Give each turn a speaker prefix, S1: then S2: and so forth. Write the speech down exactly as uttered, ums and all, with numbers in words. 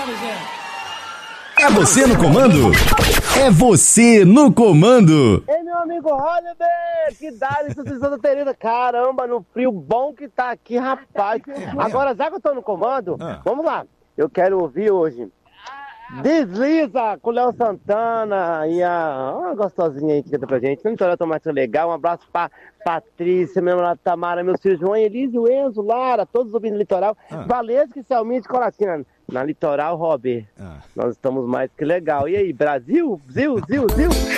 S1: É você no comando? É você no comando!
S2: Ei, meu amigo Holiday, que dá isso de Santa Teresa. Caramba, no frio bom que tá aqui, rapaz. Agora, já que eu tô no comando,
S1: Ah.
S2: vamos lá. Eu quero ouvir hoje Desliza com o Léo Santana e a uma gostosinha aí que canta pra gente. No Litoral Tomate Legal. Um abraço pra Patrícia, minha namorada Tamara, meus filhos João, Elise, o Enzo, Lara, todos ouvindo o Litoral.
S1: Ah.
S2: Valesca e Selminha de Coratina. Na Litoral, Robert.
S1: Ah.
S2: Nós estamos mais que legal. E aí, Brasil? Zil, Zil, Zil?